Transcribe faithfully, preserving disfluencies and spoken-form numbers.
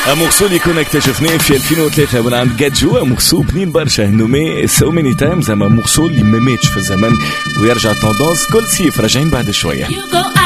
مورسو اللي كنا اكتشفناه في ألفين وثلاثة من عند جاتجو، مورسو بنين برشا نومي سو ماني تايمز، اما مورسو اللي ما ماتش في الزمن ويرجع تندونس كل صيف. راجعين بعد شويه.